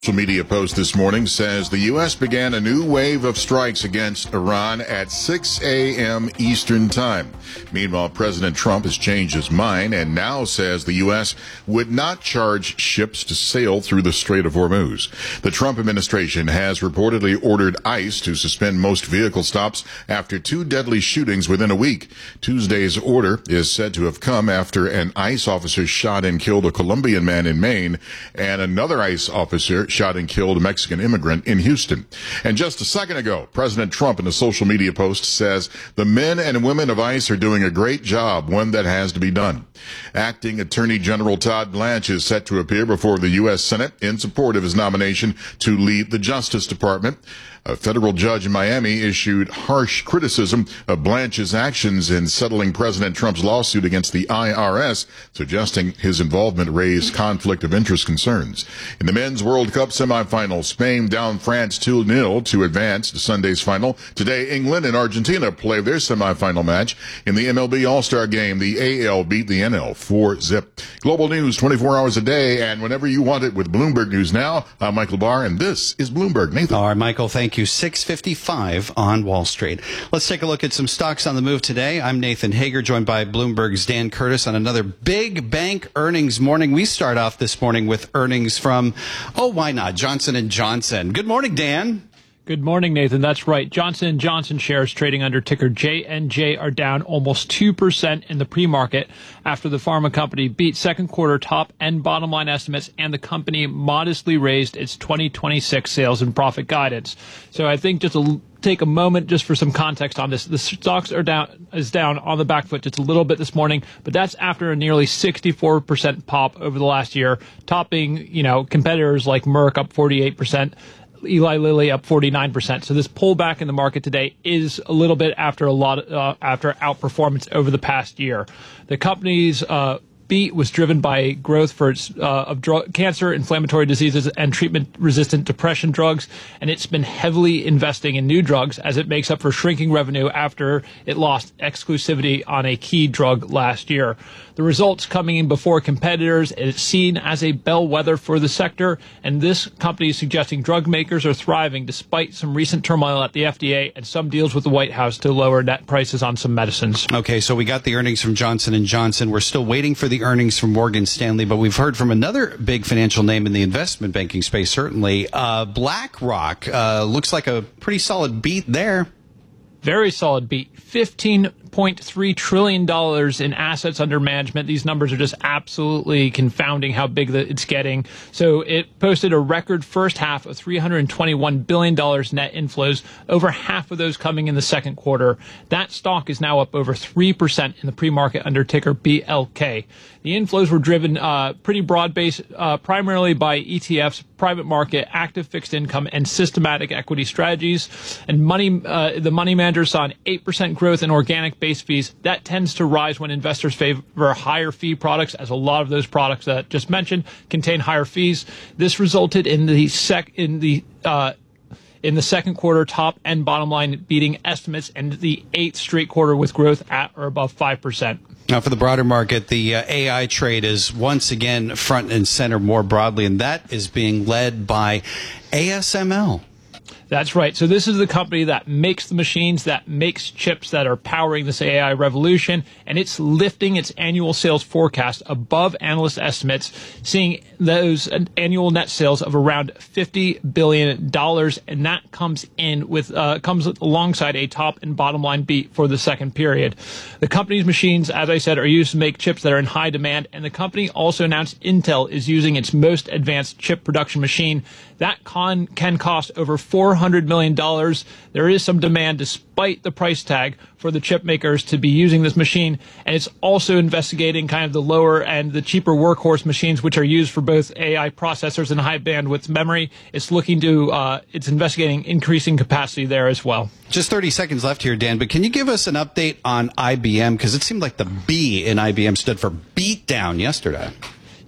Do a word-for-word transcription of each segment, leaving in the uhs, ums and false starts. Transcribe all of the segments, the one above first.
Social media post this morning says the U S began a new wave of strikes against Iran at six a.m. Eastern Time. Meanwhile, President Trump has changed his mind and now says the U S would not charge ships to sail through the Strait of Hormuz. The Trump administration has reportedly ordered ICE to suspend most vehicle stops after two deadly shootings within a week. Tuesday's order is said to have come after an ICE officer shot and killed a Colombian man in Maine and another ICE officer shot and killed a Mexican immigrant in Houston. And just a second ago, President Trump in a social media post says the men and women of ICE are doing a great job, one that has to be done. Acting Attorney General Todd Blanche is set to appear before the U S Senate in support of his nomination to lead the Justice Department. A federal judge in Miami issued harsh criticism of Blanche's actions in settling President Trump's lawsuit against the I R S, suggesting his involvement raised conflict of interest concerns. In the Men's World Cup semifinal, Spain down France two nil to advance to Sunday's final. Today, England and Argentina play their semifinal match. In the M L B All-Star Game, the A L beat the N L four zip. Global news twenty-four hours a day and whenever you want it with Bloomberg News Now. I'm Michael Barr, and this is Bloomberg. Nathan. All right, Michael, thank you. six fifty-five on Wall Street. Let's take a look at some stocks on the move today. I'm Nathan Hager, joined by Bloomberg's Dan Curtis on another big bank earnings morning. We start off this morning with earnings from, oh, why not, Johnson and Johnson. Good morning, Dan. Good morning, Nathan. That's right. Johnson and Johnson shares trading under ticker J N J are down almost two percent in the pre-market after the pharma company beat second quarter top and bottom line estimates, and the company modestly raised its twenty twenty-six sales and profit guidance. So I think just to take a moment just for some context on this. The stocks are down, is down on the back foot just a little bit this morning, but that's after a nearly sixty-four percent pop over the last year, topping, you know, competitors like Merck up forty-eight percent. Eli Lilly up forty-nine percent. So this pullback in the market today is a little bit after a lot of, uh, after outperformance over the past year. The company's uh, beat was driven by growth for its uh, of drug, cancer, inflammatory diseases, and treatment-resistant depression drugs, and it's been heavily investing in new drugs as it makes up for shrinking revenue after it lost exclusivity on a key drug last year. The results coming in before competitors, it's seen as a bellwether for the sector, and this company is suggesting drug makers are thriving despite some recent turmoil at the F D A and some deals with the White House to lower net prices on some medicines. Okay, so we got the earnings from Johnson and Johnson. We're still waiting for the earnings from Morgan Stanley, but we've heard from another big financial name in the investment banking space, certainly. Uh, BlackRock uh, looks like a pretty solid beat there. Very solid beat. fifteen point three trillion dollars in assets under management. These numbers are just absolutely confounding how big the, it's getting. So it posted a record first half of three hundred twenty-one billion dollars net inflows, over half of those coming in the second quarter. That stock is now up over three percent in the pre-market under ticker B L K. The inflows were driven uh, pretty broad-based, uh, primarily by E T Fs, private market, active fixed income, and systematic equity strategies. And money, uh, the money manager saw an eight percent growth in organic base fees. That tends to rise when investors favor higher fee products, as a lot of those products that I just mentioned contain higher fees. This resulted in the sec in the uh, in the second quarter top and bottom line beating estimates, and the eighth straight quarter with growth at or above five percent. Now, for the broader market, the uh, A I trade is once again front and center more broadly, and that is being led by A S M L. That's right. So this is the company that makes the machines, that makes chips that are powering this A I revolution, and it's lifting its annual sales forecast above analyst estimates, seeing those annual net sales of around fifty billion dollars, and that comes in with uh, comes alongside a top and bottom line beat for the second period. The company's machines, as I said, are used to make chips that are in high demand, and the company also announced Intel is using its most advanced chip production machine. That con can cost over four hundred million dollars. There is some demand despite the price tag for the chip makers to be using this machine, and it's also investigating kind of the lower and the cheaper workhorse machines, which are used for both A I processors and high bandwidth memory. It's looking to, uh, it's investigating increasing capacity there as well. Just thirty seconds left here, Dan, but can you give us an update on I B M? Because it seemed like the B in I B M stood for beat down yesterday.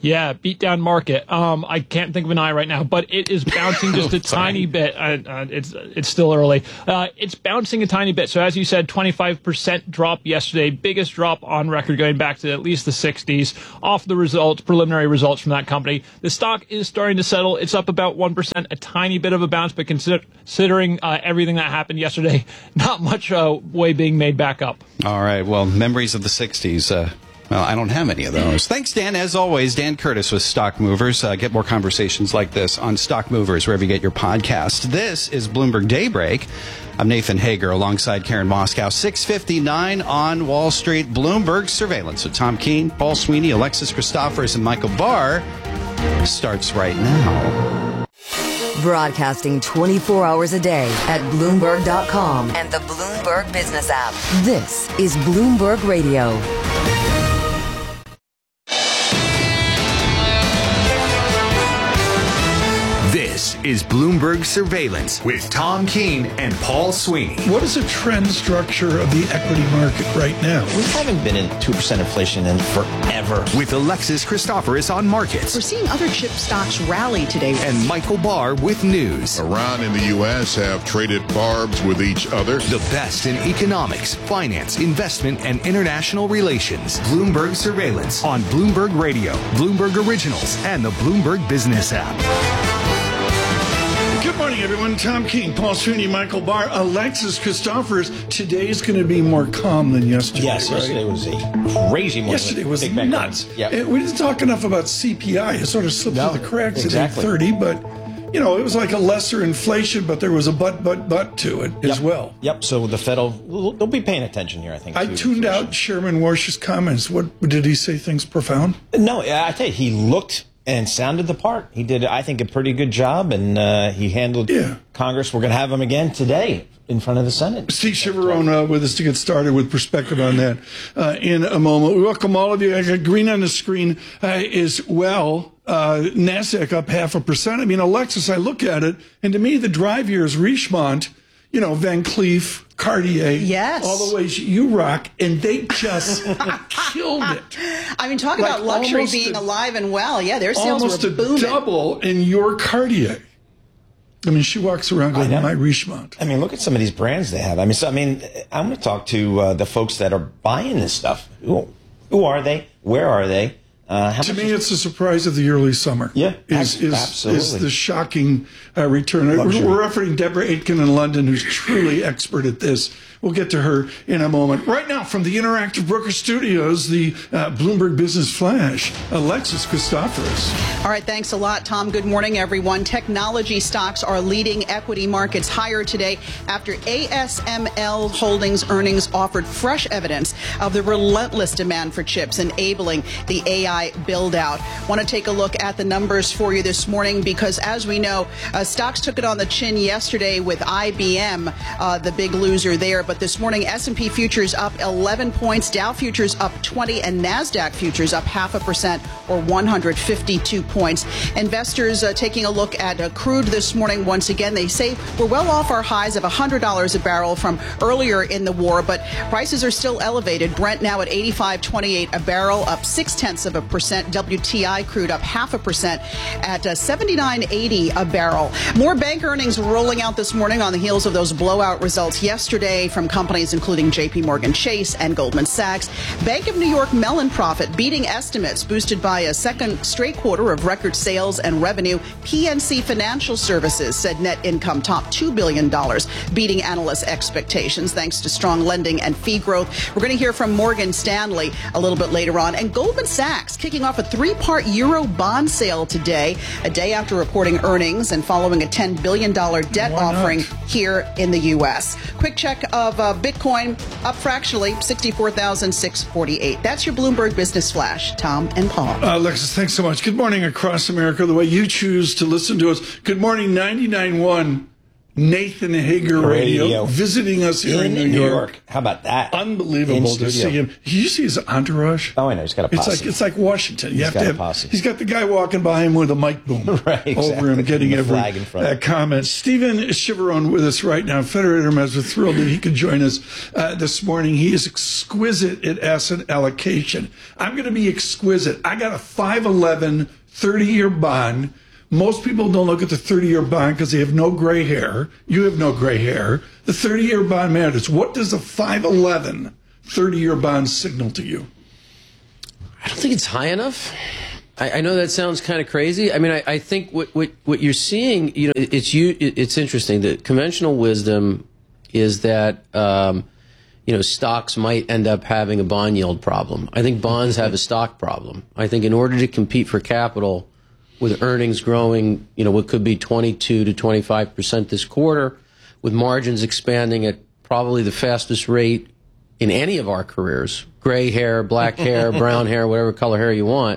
Yeah, beat down market. Um, I can't think of an eye right now, but it is bouncing just a tiny bit. Uh, uh, it's it's still early. Uh, it's bouncing a tiny bit. So as you said, twenty-five percent drop yesterday, biggest drop on record going back to at least the sixties off the results, preliminary results from that company. The stock is starting to settle. It's up about one percent, a tiny bit of a bounce, but consider, considering uh, everything that happened yesterday, not much uh, way being made back up. All right. Well, memories of the sixties. Uh Well, I don't have any of those. Thanks, Dan. As always, Dan Curtis with Stock Movers. Uh, get more conversations like this on Stock Movers, wherever you get your podcast. This is Bloomberg Daybreak. I'm Nathan Hager alongside Karen Moscow. six fifty-nine on Wall Street. Bloomberg Surveillance with Tom Keene, Paul Sweeney, Alexis Christophers, and Michael Barr starts right now. Broadcasting twenty-four hours a day at Bloomberg dot com and the Bloomberg Business app. This is Bloomberg Radio. This is Bloomberg Surveillance with Tom Keene and Paul Sweeney. What is the trend structure of the equity market right now? We haven't been in two percent inflation in forever. With Alexis Christophers on markets. We're seeing other chip stocks rally today. And Michael Barr with news. Iran and the U S have traded barbs with each other. The best in economics, finance, investment, and international relations. Bloomberg Surveillance on Bloomberg Radio, Bloomberg Originals, and the Bloomberg Business app. Good morning, everyone. Tom Keene, Paul Sweeney, Michael Barr, Alexis Christophers. Today's going to be more calm than yesterday. Yes, right? yesterday was a crazy morning. Yesterday was Big nuts. Yeah. We didn't talk enough about C P I. It sort of slipped No, through the cracks exactly. at eight thirty, but you know, it was like a lesser inflation, but there was a but, but, but to it Yep. as well. Yep. So the Fed will they'll be paying attention here, I think. I to tuned inflation. out Chairman Warsh's comments. What did he say? Things profound? No, I tell you, he looked and sounded the part. He did, I think, a pretty good job, and uh, he handled Yeah. Congress. We're going to have him again today in front of the Senate. Steve Chivarone uh, with us to get started with perspective on that uh, in a moment. We welcome all of you. I got green on the screen uh, as well. Uh, NASDAQ up half a percent. I mean, Alexis, I look at it, and to me, the drive here is Richemont, you know, Van Cleef, Cartier, Yes. all the ways you rock, and they just killed it. I mean, talk Like about luxury almost being a- alive and well. Yeah, their sales Almost were a booming. double in your Cartier. I mean, she walks around going, know. my Richemont. I mean, look at some of these brands they have. I mean, so I mean, I'm going to talk to uh, the folks that are buying this stuff. Who, who are they? Where are they? Uh, how To much me, is- it's the surprise of the early summer. Yeah, is is, absolutely. is the shocking uh, return. We're, Luxury. we're referencing Deborah Aitken in London, who's truly expert at this. We'll get to her in a moment. Right now, from the Interactive Broker Studios, the uh, Bloomberg Business Flash, Alexis Christophers. All right, thanks a lot, Tom. Good morning, everyone. Technology stocks are leading equity markets higher today after A S M L Holdings earnings offered fresh evidence of the relentless demand for chips enabling the A I build-out. Want to take a look at the numbers for you this morning because, as we know, uh, stocks took it on the chin yesterday with I B M, uh, the big loser there. But this morning, S and P futures up eleven points, Dow futures up twenty, and NASDAQ futures up half a percent or one hundred fifty-two points. Investors uh, taking a look at uh, crude this morning. Once again, they say we're well off our highs of one hundred dollars a barrel from earlier in the war, but prices are still elevated. Brent now at eighty-five twenty-eight a barrel, up six tenths of a percent. W T I crude up half a percent at uh, seventy-nine eighty a barrel. More bank earnings rolling out this morning on the heels of those blowout results yesterday from companies including J P Morgan Chase and Goldman Sachs. Bank of New York Mellon profit beating estimates, boosted by a second straight quarter of record sales and revenue. P N C Financial Services said net income topped two billion dollars, beating analysts' expectations thanks to strong lending and fee growth. We're going to hear from Morgan Stanley a little bit later on. And Goldman Sachs kicking off a three-part euro bond sale today, a day after reporting earnings and following a ten billion dollars debt Why not? offering here in the U S. Quick check of uh, Bitcoin up fractionally, sixty-four thousand six hundred forty-eight. That's your Bloomberg Business Flash. Tom and Paul. Uh, Alexis, thanks so much. Good morning across America, the way you choose to listen to us. Good morning, ninety-nine point one Nathan Hager Radio, Radio. visiting us here in, in New, New York. York. How about that? Unbelievable In to studio. see him. Did you see his entourage? Oh, I know. He's got a posse. It's like it's like Washington. You He's have got to a have. posse. He's got the guy walking by him with a mic boom Right, over him, exactly. getting The every flag in front. uh, comment. Stephen Chivarone with us right now. Federator Mez, we're thrilled that he could join us uh, this morning. He is exquisite at asset allocation. I'm going to be exquisite. I got a five eleven thirty-year bond. Most people don't look at the thirty-year bond because they have no gray hair. You have no gray hair. The thirty-year bond matters. What does a five eleven thirty-year bond signal to you? I don't think it's high enough. I, I know that sounds kind of crazy. I mean, I, I think what, what what you're seeing, you know, it's you. It's interesting. The conventional wisdom is that um, you know stocks might end up having a bond yield problem. I think bonds have a stock problem. I think in order to compete for capital, with earnings growing, you know, what could be twenty-two to twenty-five percent this quarter, with margins expanding at probably the fastest rate in any of our careers, gray hair, black hair, brown hair, whatever color hair you want.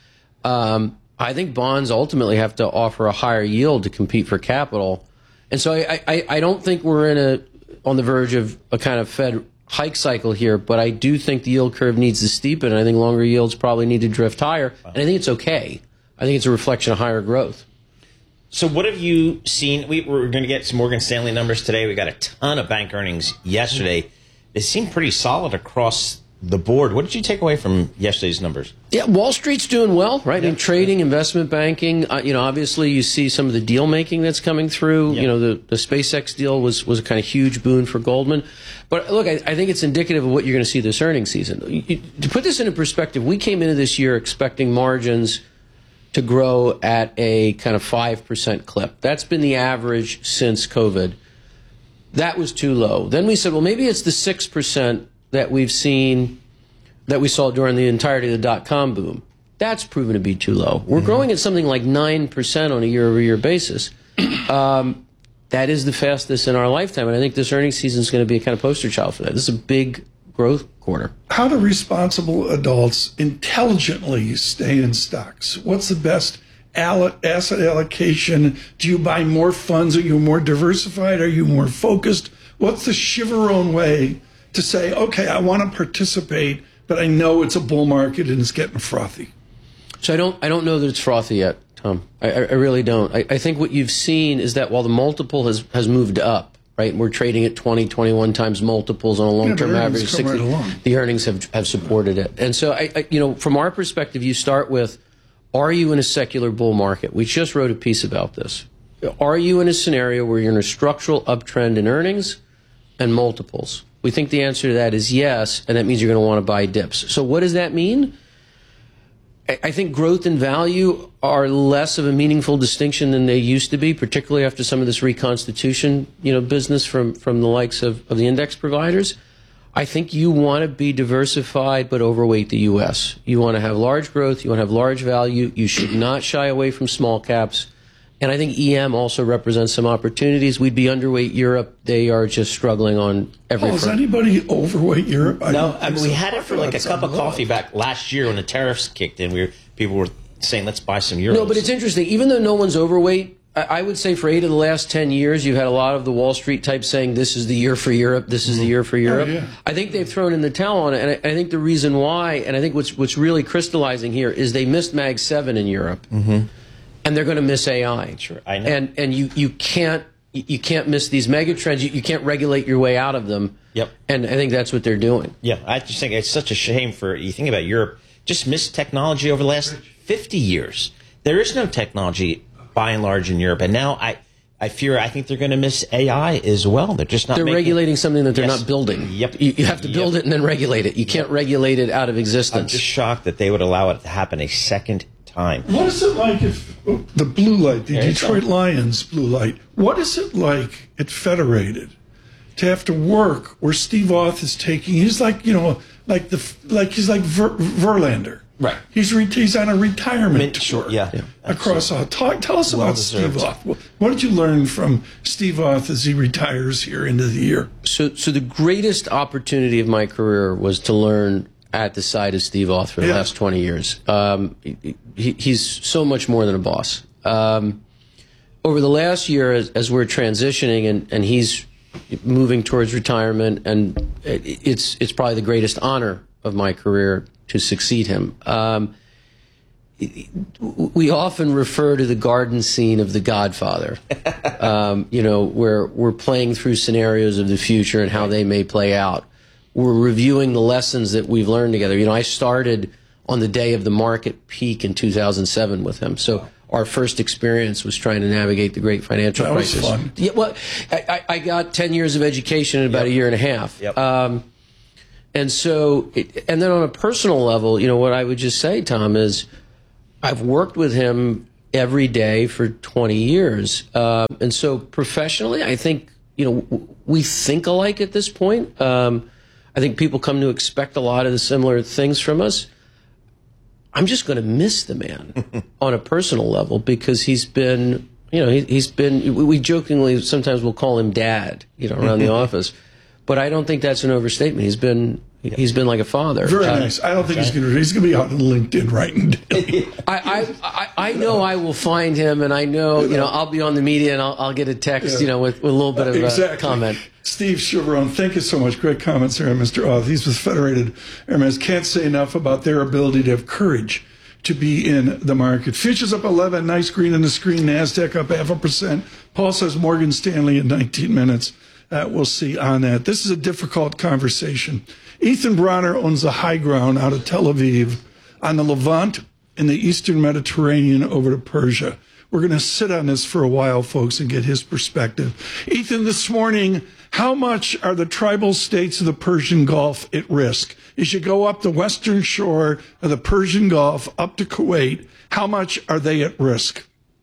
Um, I think bonds ultimately have to offer a higher yield to compete for capital. And so I, I, I don't think we're in a on the verge of a kind of Fed hike cycle here, but I do think the yield curve needs to steepen, and I think longer yields probably need to drift higher, and I think it's okay. I think it's a reflection of higher growth. So what have you seen? We, we're going to get some Morgan Stanley numbers today. We got a ton of bank earnings yesterday. They seem pretty solid across the board. What did you take away from yesterday's numbers? Yeah, Wall Street's doing well, right? Yeah. In trading, investment banking, uh, you know, obviously you see some of the deal making that's coming through. Yeah. You know, the, the SpaceX deal was, was a kind of huge boon for Goldman. But look, I, I think it's indicative of what you're going to see this earnings season. You, to put this into perspective, we came into this year expecting margins to grow at a kind of five percent clip. That's been the average since COVID. That was too low. Then we said, well, maybe it's the six percent that we've seen, that we saw during the entirety of the dot-com boom. That's proven to be too low. We're mm-hmm. growing at something like nine percent on a year-over-year basis. Um, that is the fastest in our lifetime, and I think this earnings season is going to be a kind of poster child for that. This is a big growth quarter. How do responsible adults intelligently stay in stocks? What's the best asset allocation? Do you buy more funds? Are you more diversified? Are you more focused? What's the Chivarone way to say, okay, I want to participate, but I know it's a bull market and it's getting frothy? So I don't, I don't know that it's frothy yet, Tom. I, I really don't. I, I think what you've seen is that while the multiple has, has moved up, right, we're trading at twenty, twenty-one times multiples on a long-term yeah, average. sixty, right the earnings have have supported it. And so, I, I, you know, from our perspective, you start with, are you in a secular bull market? We just wrote a piece about this. Are you in a scenario where you're in a structural uptrend in earnings and multiples? We think the answer to that is yes, and that means you're going to want to buy dips. So what does that mean? I think growth and value are less of a meaningful distinction than they used to be, particularly after some of this reconstitution, you know, business from, from the likes of, of the index providers. I think you want to be diversified but overweight the U S. You want to have large growth. You want to have large value. You should not shy away from small caps. And I think E M also represents some opportunities. We'd be underweight Europe. They are just struggling on every oh, front. Is anybody overweight Europe? I no, I mean, so. we had it for like a cup of coffee back last year when the tariffs kicked in. We were, people were saying, let's buy some euros. No, but it's interesting. Even though no one's overweight, I, I would say for eight of the last ten years, you've had a lot of the Wall Street types saying, this is the year for Europe, this is mm-hmm. the year for Europe. Oh, yeah. I think they've thrown in the towel on it. And I, I think the reason why, and I think what's, what's really crystallizing here, is they missed Mag seven in Europe. Mm-hmm. And they're going to miss A I. Sure, I know. And and you, you can't you can't miss these mega trends. You, you can't regulate your way out of them. Yep. And I think that's what they're doing. Yeah, I just think it's such a shame for you think about Europe. Just missed technology over the last fifty years. There is no technology by and large in Europe, and now I I fear I think they're going to miss A I as well. They're just not. They're making, regulating something that they're yes. not building. Yep. You, you have to build yep. it and then regulate it. You can't yep. regulate it out of existence. I'm just shocked that they would allow it to happen a second time. What is it like if oh, the blue light, the there Detroit Lions blue light, what is it like at Federated to have to work where Steve Auth is taking, he's like, you know, like the, like he's like Ver, Verlander. Right. He's re, he's on a retirement Mint, tour sure, yeah, yeah, across all. Talk, tell us well about deserved. Steve Auth. What did you learn from Steve Auth as he retires here into the year? So, so the greatest opportunity of my career was to learn at the side of Steve Auth for the yeah. last twenty years. Um, he, he's so much more than a boss. Um, over the last year, as, as we're transitioning and, and he's moving towards retirement, and it, it's it's probably the greatest honor of my career to succeed him. Um, we often refer to the garden scene of The Godfather, um, you know, where we're playing through scenarios of the future and how they may play out. We're reviewing the lessons that we've learned together. You know, I started on the day of the market peak in two thousand seven with him. So our first experience was trying to navigate the great financial that crisis. Was fun. Yeah, well, I, I got ten years of education in about yep. a year and a half. Yep. Um, and so, it, and then on a personal level, you know, what I would just say, Tom, is I've worked with him every day for twenty years. Um, and so professionally, I think, you know, we think alike at this point. Um, I think people come to expect a lot of the similar things from us. I'm just going to miss the man on a personal level because he's been, you know, he, he's been, we jokingly sometimes we'll call him dad, you know, around the office. But I don't think that's an overstatement. He's been, he's been like a father. Very uh, nice. I don't think he's going to, he's going to be out on LinkedIn writing down. I, I, I know I will find him, and I know, you know, I'll be on the media and I'll, I'll get a text, yeah. you know, with, with a little bit of a exactly. comment. Steve Chiavarone, thank you so much. Great comments there, Mister Oth. He's with Federated Airlines. Can't say enough about their ability to have courage to be in the market. Futures up eleven, nice green on the screen. NASDAQ up half a percent. Paul says Morgan Stanley in nineteen minutes. Uh, we'll see on that. This is a difficult conversation. Ethan Bronner owns the high ground out of Tel Aviv on the Levant in the Eastern Mediterranean over to Persia. We're going to sit on this for a while, folks, and get his perspective. Ethan, this morning, how much are the tribal states of the Persian Gulf at risk? As you go up the western shore of the Persian Gulf, up to Kuwait, how much are they at risk?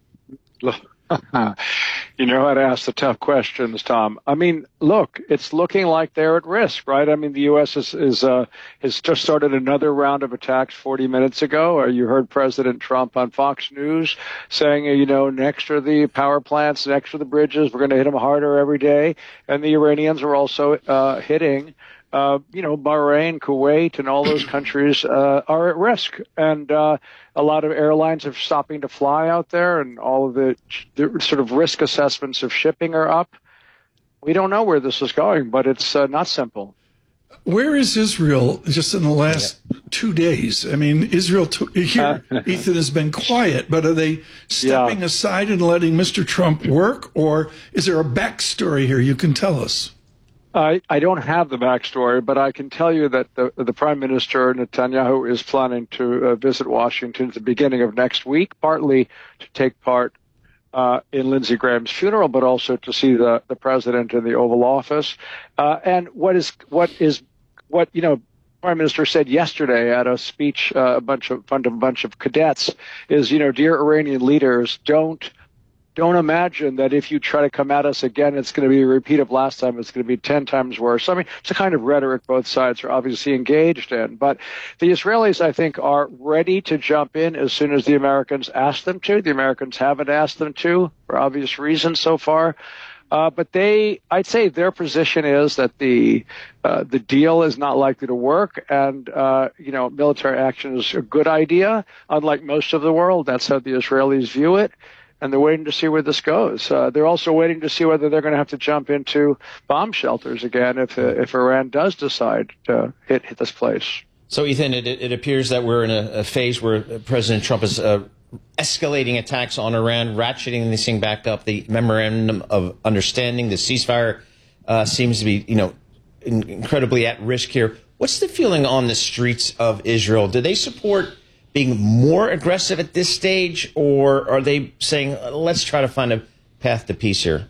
You know how to ask the tough questions, Tom. I mean, look, it's looking like they're at risk, right? I mean, the U S is, is uh, has just started another round of attacks forty minutes ago. Or you heard President Trump on Fox News saying, you know, next are the power plants, next are the bridges. We're going to hit them harder every day. And the Iranians are also uh, hitting Uh, you know, Bahrain, Kuwait, and all those countries uh, are at risk. And uh, a lot of airlines are stopping to fly out there, and all of the, the sort of risk assessments of shipping are up. We don't know where this is going, but it's uh, not simple. Where is Israel just in the last yeah. two days? I mean, Israel t- here, Ethan, has been quiet, but are they stepping yeah. aside and letting Mister Trump work, or is there a backstory here you can tell us? I, I don't have the backstory, but I can tell you that the, the Prime Minister Netanyahu is planning to uh, visit Washington at the beginning of next week, partly to take part uh, in Lindsey Graham's funeral, but also to see the, the president in the Oval Office. Uh, and what is what is what you know, Prime Minister said yesterday at a speech, uh, a bunch of fund a bunch of cadets, is you know, dear Iranian leaders, don't. Don't imagine that if you try to come at us again, it's going to be a repeat of last time. It's going to be ten times worse. I mean, it's a kind of rhetoric both sides are obviously engaged in. But the Israelis, I think, are ready to jump in as soon as the Americans ask them to. The Americans haven't asked them to for obvious reasons so far. Uh, but they, I'd say their position is that the uh, the deal is not likely to work, and uh, you know, military action is a good idea. Unlike most of the world, that's how the Israelis view it. And they're waiting to see where this goes. Uh, they're also waiting to see whether they're going to have to jump into bomb shelters again if uh, if Iran does decide to hit hit this place. So, Ethan, it, it appears that we're in a, a phase where President Trump is uh, escalating attacks on Iran, ratcheting this thing back up. The memorandum of understanding, the ceasefire, uh, seems to be, you know, in, incredibly at risk here. What's the feeling on the streets of Israel? Do they support being more aggressive at this stage, or are they saying, let's try to find a path to peace here?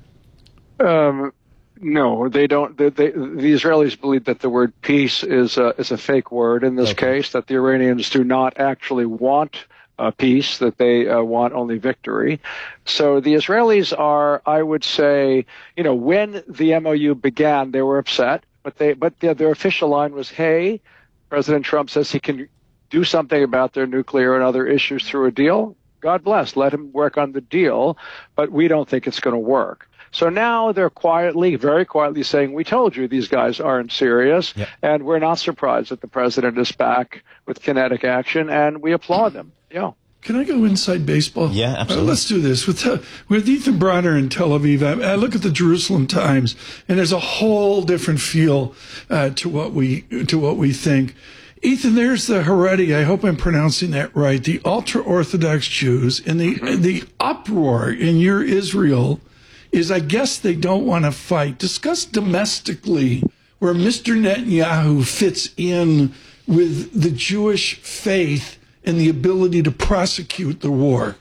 Um, no, they don't. They, they, the Israelis believe that the word peace is a, is a fake word in this okay. case, that the Iranians do not actually want uh, peace, that they uh, want only victory. So the Israelis are, I would say, you know, when the M O U began, they were upset, but they, but their, their official line was, hey, President Trump says he can do something about their nuclear and other issues through a deal. God bless, let him work on the deal, but we don't think it's going to work. So now they're quietly, very quietly saying, we told you these guys aren't serious, yep. and we're not surprised that the president is back with kinetic action, and we applaud them. Yeah. Can I go inside baseball? Yeah, absolutely. Uh, let's do this. With uh, with Ethan Bronner in Tel Aviv, I, I look at the Jerusalem Times, and there's a whole different feel uh, to what we to what we think. Ethan, there's the Haredi. I hope I'm pronouncing that right. The ultra-Orthodox Jews, and the the uproar in your Israel is, I guess, they don't want to fight. Discuss domestically where Mister Netanyahu fits in with the Jewish faith and the ability to prosecute the war.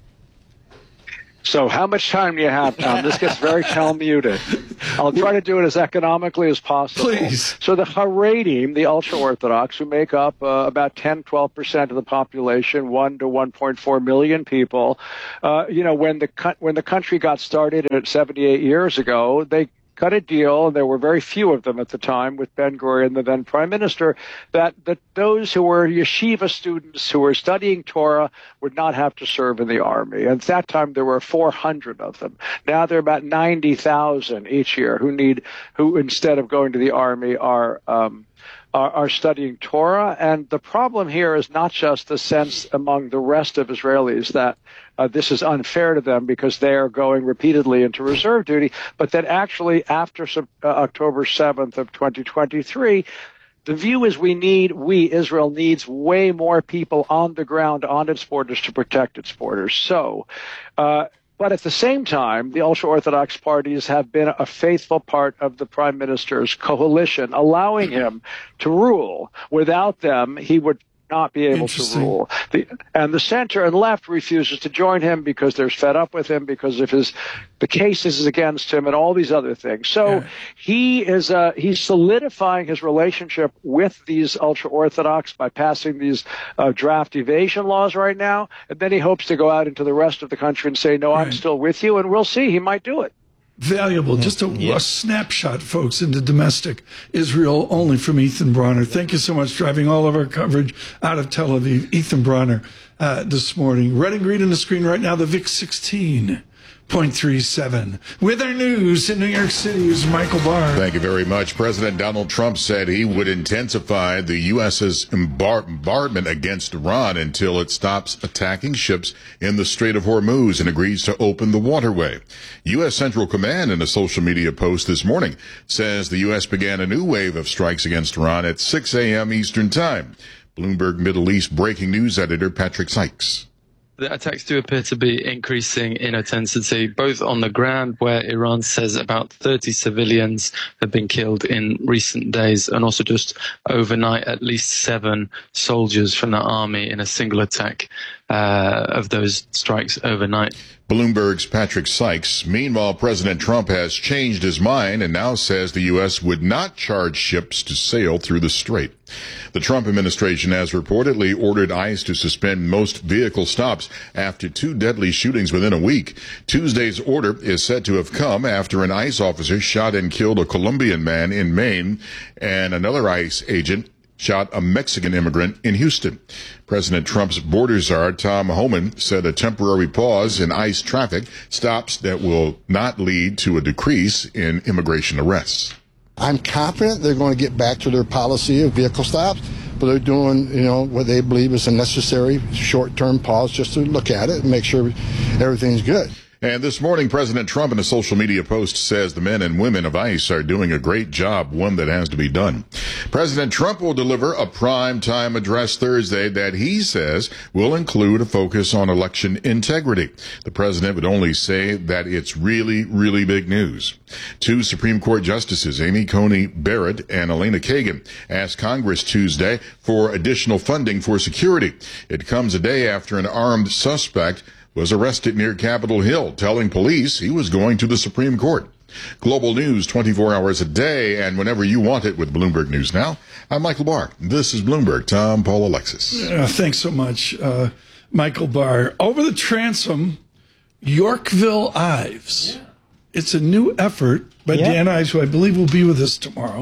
So how much time do you have, Tom? This gets very Talmudic. I'll try to do it as economically as possible. Please. So the Haredim, the ultra-Orthodox, who make up uh, about ten, twelve percent of the population, one to one point four million people, uh, you know, when the when the country got started at seventy-eight years ago, they cut a deal, and there were very few of them at the time with Ben-Gurion, the then prime minister, that, that those who were yeshiva students who were studying Torah would not have to serve in the army. And at that time, there were four hundred of them. Now there are about ninety thousand each year who need, who instead of going to the army are, um, Are, are studying Torah. And the problem here is not just the sense among the rest of Israelis that uh, this is unfair to them because they are going repeatedly into reserve duty, but that actually after uh, October seventh of twenty twenty-three, the view is we need, we, Israel, needs way more people on the ground on its borders to protect its borders. So, uh, But at the same time, the ultra-Orthodox parties have been a faithful part of the prime minister's coalition, allowing him to rule. Without them, he would not be able to rule. The, and the center and left refuses to join him because they're fed up with him because of his the cases against him and all these other things. So yeah. he is uh, he's solidifying his relationship with these ultra-Orthodox by passing these uh, draft evasion laws right now. And then he hopes to go out into the rest of the country and say, no, right. I'm still with you. And we'll see. He might do it. Valuable. Just a, yeah. a snapshot, folks, into domestic Israel only from Ethan Bronner. Thank you so much, driving all of our coverage out of Tel Aviv. Ethan Bronner uh, this morning. Red and green on the screen right now, the V I X sixteen point three seven. With our news in New York City is Michael Barr. Thank you very much. President Donald Trump said he would intensify the U S's embar- bombardment against Iran until it stops attacking ships in the Strait of Hormuz and agrees to open the waterway. U S Central Command, in a social media post this morning, says the U S began a new wave of strikes against Iran at six a.m. Eastern Time. Bloomberg Middle East breaking news editor Patrick Sykes. The attacks do appear to be increasing in intensity, both on the ground, where Iran says about thirty civilians have been killed in recent days, and also just overnight, at least seven soldiers from the army in a single attack uh, of those strikes overnight. Bloomberg's Patrick Sykes. Meanwhile, President Trump has changed his mind and now says the U S would not charge ships to sail through the strait. The Trump administration has reportedly ordered ICE to suspend most vehicle stops after two deadly shootings within a week. Tuesday's order is said to have come after an ICE officer shot and killed a Colombian man in Maine, and another ICE agent shot a Mexican immigrant in Houston. President Trump's border czar, Tom Homan, said a temporary pause in ICE traffic stops that will not lead to a decrease in immigration arrests. I'm confident they're going to get back to their policy of vehicle stops, but they're doing, you know, what they believe is a necessary short-term pause just to look at it and make sure everything's good. And this morning, President Trump in a social media post says the men and women of ICE are doing a great job, one that has to be done. President Trump will deliver a prime-time address Thursday that he says will include a focus on election integrity. The president would only say that it's really, really big news. Two Supreme Court justices, Amy Coney Barrett and Elena Kagan, asked Congress Tuesday for additional funding for security. It comes a day after an armed suspect was arrested near Capitol Hill, telling police he was going to the Supreme Court. Global news twenty-four hours a day and whenever you want it with Bloomberg News Now. I'm Michael Barr. This is Bloomberg. Tom, Paul, Alexis. Uh, thanks so much, uh, Michael Barr. Over the transom, Yorkville Ives. Yeah. It's a new effort by yeah. Dan Ives, who I believe will be with us tomorrow.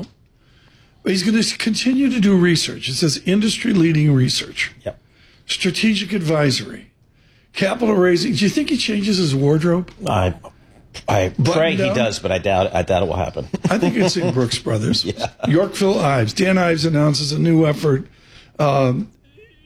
But he's going to continue to do research. It says industry-leading research. Yep. Strategic advisory. Capital raising. Do you think he changes his wardrobe? I, I pray he does, but I doubt. I doubt it will happen. I think it's in Brooks Brothers. Yeah. Yorkville Ives. Dan Ives announces a new effort. Um,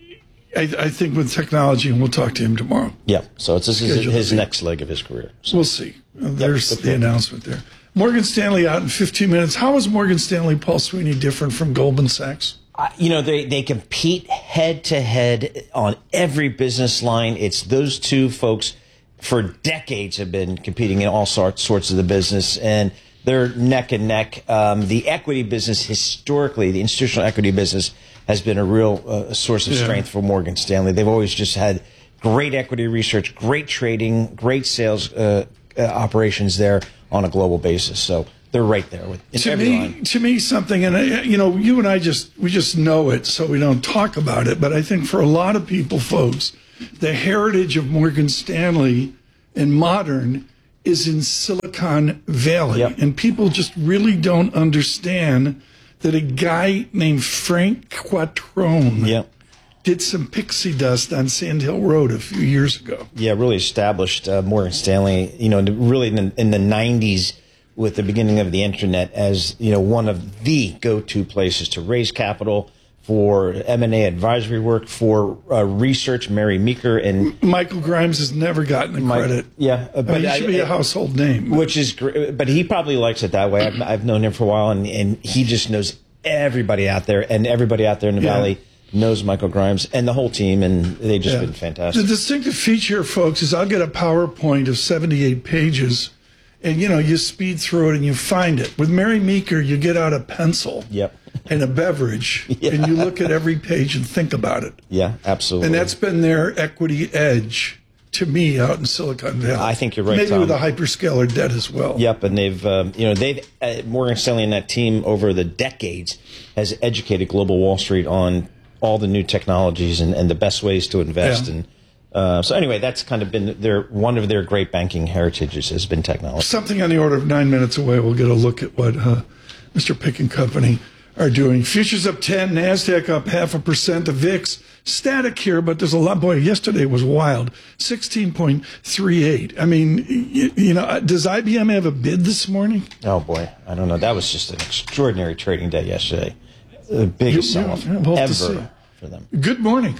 I, I think with technology, and we'll talk to him tomorrow. Yeah, so it's this is his next leg of his career. So. We'll see. There's yep, the announcement there. Morgan Stanley out in fifteen minutes. How is Morgan Stanley, Paul Sweeney, different from Goldman Sachs? Uh, you know, they, they compete head to head on every business line. It's those two folks for decades have been competing in all sorts, sorts of the business, and they're neck and neck. Um, the equity business, historically, the institutional equity business has been a real uh, source of yeah. strength for Morgan Stanley. They've always just had great equity research, great trading, great sales uh, uh, operations there on a global basis. So they're right there with in to every me. line. To me, something, and I, you know, you and I just we just know it, so we don't talk about it. But I think for a lot of people, folks, the heritage of Morgan Stanley and modern is in Silicon Valley, yep. and people just really don't understand that a guy named Frank Quattrone yep. did some pixie dust on Sand Hill Road a few years ago. Yeah, really established uh, Morgan Stanley, you know, really in the, in the nineties with the beginning of the internet as, you know, one of the go-to places to raise capital for M and A advisory work, for uh, research. Mary Meeker and Michael Grimes has never gotten the Mike, credit. Yeah, uh, but I mean, he should I, be a household name, which is great. But he probably likes it that way. I've, I've known him for a while, and, and he just knows everybody out there, and everybody out there in the yeah. Valley knows Michael Grimes and the whole team, and they've just yeah. been fantastic. The distinctive feature, folks, is I'll get a PowerPoint of seventy-eight pages, and you know you speed through it and you find it. With Mary Meeker, you get out a pencil. Yep. And a beverage, yeah. and you look at every page and think about it. Yeah, absolutely. And that's been their equity edge to me out in Silicon Valley. I think you're right, Maybe Tom. with a hyperscaler debt as well. Yep, and they've, um, you know, they've uh, Morgan Stanley and that team over the decades has educated global Wall Street on all the new technologies and, and the best ways to invest. Yeah. And uh, so, anyway, that's kind of been their one of their great banking heritages has been technology. Something on the order of nine minutes away. We'll get a look at what uh, Mister Pick and Company are doing. Futures up ten, NASDAQ up half a percent. The V I X static here, but there's a lot. Boy, yesterday was wild. sixteen point three eight. I mean, you, you know, does I B M have a bid this morning? Oh, boy. I don't know. That was just an extraordinary trading day yesterday. The biggest sell-off ever for them. Good morning.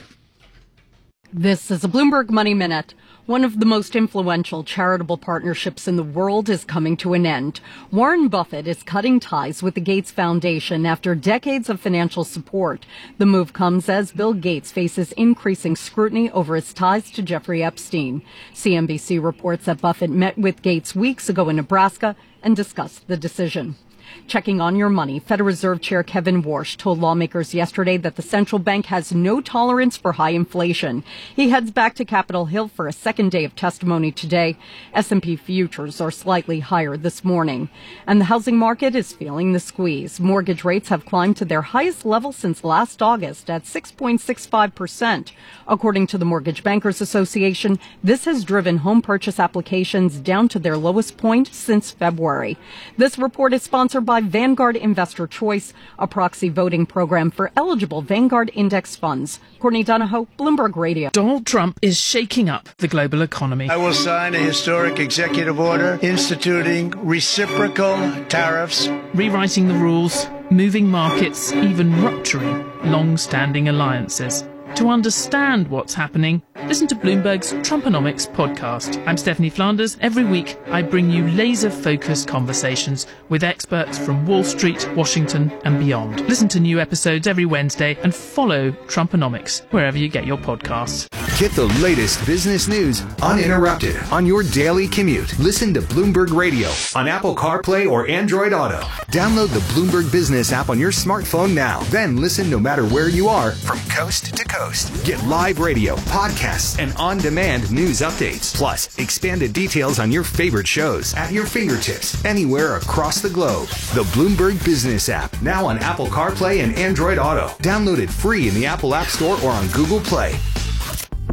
This is a Bloomberg Money Minute. One of the most influential charitable partnerships in the world is coming to an end. Warren Buffett is cutting ties with the Gates Foundation after decades of financial support. The move comes as Bill Gates faces increasing scrutiny over his ties to Jeffrey Epstein. C N B C reports that Buffett met with Gates weeks ago in Nebraska and discussed the decision. Checking on your money, Federal Reserve Chair Kevin Warsh told lawmakers yesterday that the central bank has no tolerance for high inflation. He heads back to Capitol Hill for a second day of testimony today. S and P futures are slightly higher this morning. And the housing market is feeling the squeeze. Mortgage rates have climbed to their highest level since last August at six point six five percent. According to the Mortgage Bankers Association, this has driven home purchase applications down to their lowest point since February. This report is sponsored by Vanguard Investor Choice, a proxy voting program for eligible Vanguard index funds. Courtney Donahoe, Bloomberg Radio. Donald Trump is shaking up the global economy. I will sign a historic executive order instituting reciprocal tariffs, rewriting the rules, moving markets, even rupturing long-standing alliances. To understand what's happening, listen to Bloomberg's Trumponomics podcast. I'm Stephanie Flanders. Every week, I bring you laser-focused conversations with experts from Wall Street, Washington, and beyond. Listen to new episodes every Wednesday and follow Trumponomics wherever you get your podcasts. Get the latest business news uninterrupted on your daily commute. Listen to Bloomberg Radio on Apple CarPlay or Android Auto. Download the Bloomberg Business app on your smartphone now. Then listen no matter where you are from coast to coast. Get live radio, podcasts, and on-demand news updates. Plus, expanded details on your favorite shows at your fingertips anywhere across the globe. The Bloomberg Business app, now on Apple CarPlay and Android Auto. Download it free in the Apple App Store or on Google Play.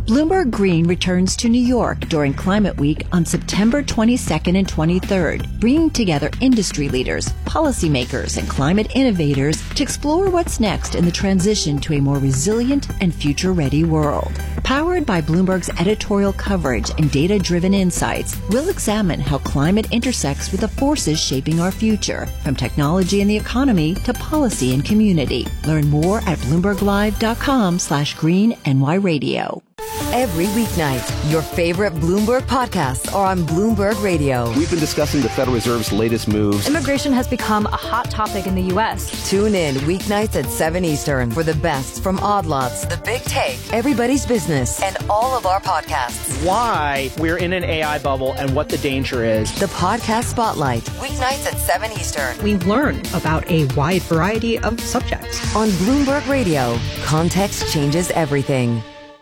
Bloomberg Green returns to New York during Climate Week on September twenty-second and twenty-third, bringing together industry leaders, policymakers, and climate innovators to explore what's next in the transition to a more resilient and future-ready world. Powered by Bloomberg's editorial coverage and data-driven insights, we'll examine how climate intersects with the forces shaping our future, from technology and the economy to policy and community. Learn more at bloomberglive.com slash green NY radio. Every weeknight, your favorite Bloomberg podcasts are on Bloomberg Radio. We've been discussing the Federal Reserve's latest moves. Immigration has become a hot topic in the U S. Tune in weeknights at seven Eastern for the best from Odd Lots, The Big Take, Everybody's Business, and all of our podcasts. Why we're in an A I bubble and what the danger is. The Podcast Spotlight, weeknights at seven Eastern. We learn about a wide variety of subjects. On Bloomberg Radio, context changes everything.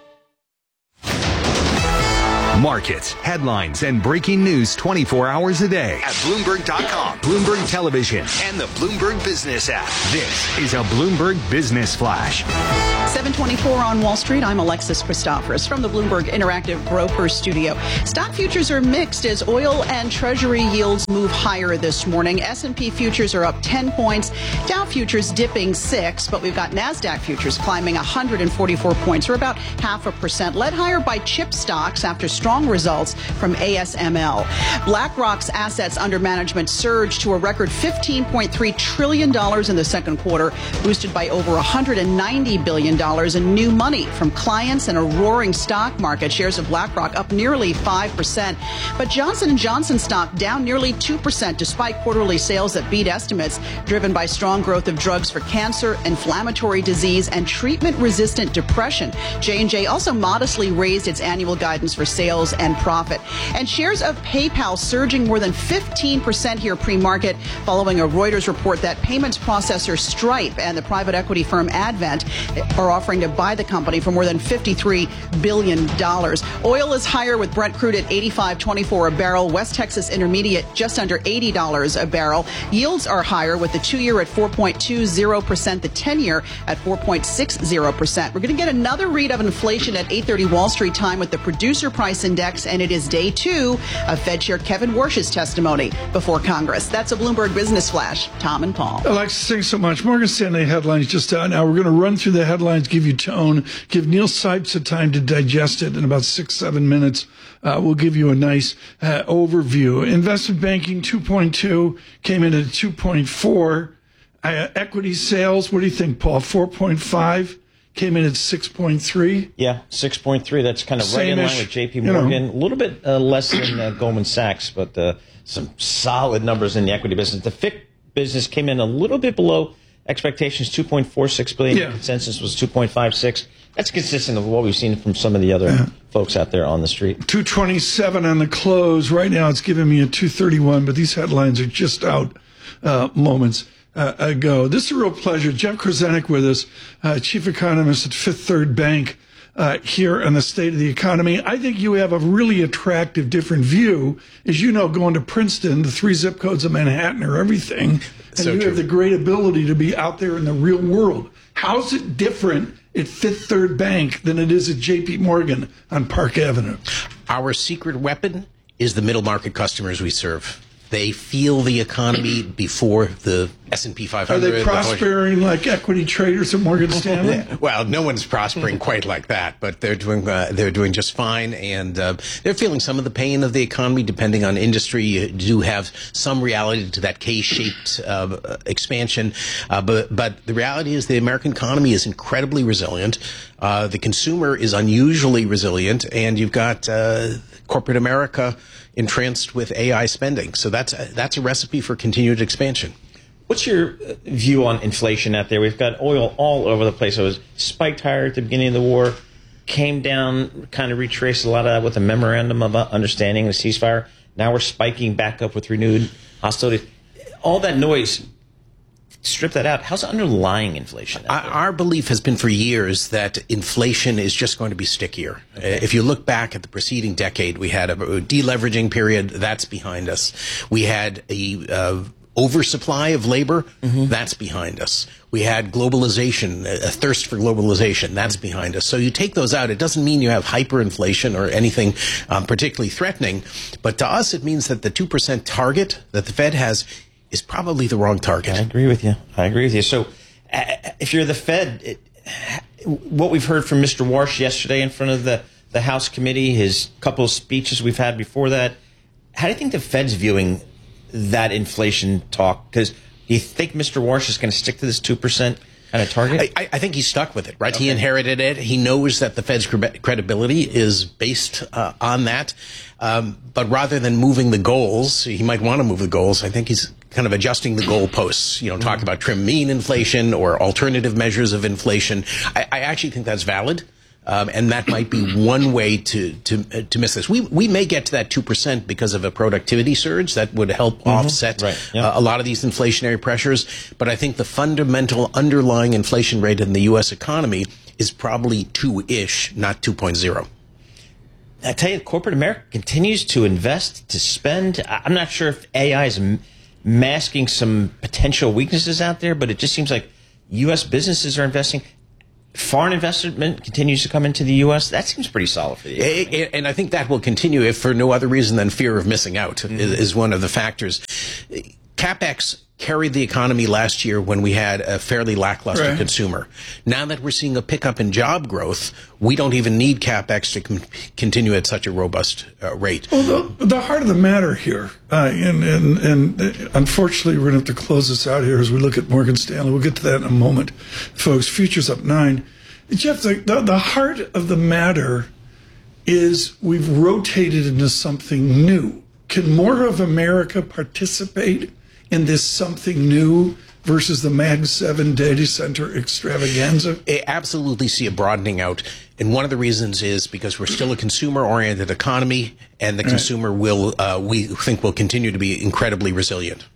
Markets, headlines, and breaking news twenty-four hours a day at Bloomberg dot com, Bloomberg Television, and the Bloomberg Business app. This is a Bloomberg Business Flash. seven twenty-four on Wall Street. I'm Alexis Christoforous from the Bloomberg Interactive Broker Studio. Stock futures are mixed as oil and Treasury yields move higher this morning. S and P futures are up ten points. Dow futures dipping six, but we've got NASDAQ futures climbing one hundred forty-four points, or about half a percent, led higher by chip stocks after strong results from A S M L. BlackRock's assets under management surged to a record fifteen point three trillion dollars in the second quarter, boosted by over one hundred ninety billion dollars in new money from clients and a roaring stock market. Shares of BlackRock up nearly five percent. But Johnson and Johnson stock down nearly two percent despite quarterly sales that beat estimates, driven by strong growth of drugs for cancer, inflammatory disease, and treatment-resistant depression. J and J also modestly raised its annual guidance for sales and profit. And shares of PayPal surging more than fifteen percent here pre-market following a Reuters report that payments processor Stripe and the private equity firm Advent are offering to buy the company for more than fifty-three billion dollars. Oil is higher with Brent crude at eighty-five twenty-four a barrel. West Texas Intermediate just under eighty dollars a barrel. Yields are higher with the two-year at four point two zero percent, the ten-year at four point six zero percent. We're going to get another read of inflation at eight thirty Wall Street time with the producer price index, and it is day two of Fed Chair Kevin Warsh's testimony before Congress. That's a Bloomberg Business Flash. Tom and Paul. Alexis, thanks so much. Morgan Stanley headlines just out now. We're going to run through the headlines, give you tone, give Neil Sipes a time to digest it in about six, seven minutes. Uh, we'll give you a nice uh, overview. Investment banking two point two came in at two point four. Uh, equity sales, what do you think, Paul? four point five. Came in at six point three. Yeah, six point three. That's kind of right in line with J P Morgan. You know. A little bit uh, less than uh, Goldman Sachs, but uh, some solid numbers in the equity business. The F I C business came in a little bit below expectations, two point four six billion dollars. Yeah. The consensus was two point five six. That's consistent with what we've seen from some of the other yeah. folks out there on the street. two twenty-seven on the close. Right now it's giving me a two thirty-one, but these headlines are just out uh, moments Uh, ago. This is a real pleasure. Jeff Krasanik with us, uh, chief economist at Fifth Third Bank, uh, here on the state of the economy. I think you have a really attractive, different view. As you know, going to Princeton, the three zip codes of Manhattan are everything. And so you true. have the great ability to be out there in the real world. How's it different at Fifth Third Bank than it is at J P Morgan on Park Avenue? Our secret weapon is the middle market customers we serve. They feel the economy before the S and P five hundred. Are they prospering the like equity traders at Morgan Stanley? Well, no one's prospering quite like that, but they're doing uh, they're doing just fine, and uh, they're feeling some of the pain of the economy. Depending on industry, you do have some reality to that K-shaped uh, expansion, uh, but but the reality is the American economy is incredibly resilient. Uh, the consumer is unusually resilient, and you've got uh, corporate America entranced with A I spending. So that's a, that's a recipe for continued expansion. What's your view on inflation out there? We've got oil all over the place. It was spiked higher at the beginning of the war, came down, kind of retraced a lot of that with a memorandum of understanding, the ceasefire. Now we're spiking back up with renewed hostility. All that noise, strip that out. How's underlying inflation? Our, our belief has been for years that inflation is just going to be stickier. Okay. If you look back at the preceding decade, we had a deleveraging period. That's behind us. We had a uh, oversupply of labor, mm-hmm. that's behind us. We had globalization, a thirst for globalization, that's behind us. So you take those out, it doesn't mean you have hyperinflation or anything um, particularly threatening, but to us it means that the two percent target that the Fed has is probably the wrong target. I agree with you. I agree with you. So uh, if you're the Fed, it, what we've heard from Mister Warsh yesterday in front of the, the House committee, his couple of speeches we've had before that, how do you think the Fed's viewing that inflation talk? Because do you think Mister Warsh is going to stick to this two percent kind of target? I, I think he's stuck with it, right? Okay. He inherited it. He knows that the Fed's credibility is based uh, on that. Um, but rather than moving the goals, he might want to move the goals. I think he's kind of adjusting the goalposts, you know, talk about trim mean inflation or alternative measures of inflation. I, I actually think that's valid. Um, and that might be one way to to uh, to miss this. We we may get to that two percent because of a productivity surge that would help mm-hmm. offset right. yep. uh, a lot of these inflationary pressures. But I think the fundamental underlying inflation rate in the U S economy is probably two-ish, not two point oh. I tell you, corporate America continues to invest, to spend. I'm not sure if A I is m- masking some potential weaknesses out there, but it just seems like U S businesses are investing. Foreign investment continues to come into the U S. That seems pretty solid for the economy. And I think that will continue if for no other reason than fear of missing out mm-hmm. is, is one of the factors. CapEx carried the economy last year when we had a fairly lackluster right. consumer. Now that we're seeing a pickup in job growth, we don't even need CapEx to com- continue at such a robust uh, rate. Well, the, the heart of the matter here, uh, and, and, and unfortunately we're going to have to close this out here as we look at Morgan Stanley. We'll get to that in a moment. Folks, futures up nine. Jeff, the, the, the heart of the matter is we've rotated into something new. Can more of America participate in this something new versus the Mag seven data center extravaganza? I absolutely see a broadening out. And one of the reasons is because we're still a consumer-oriented economy, and the right. consumer will, uh, we think, will continue to be incredibly resilient.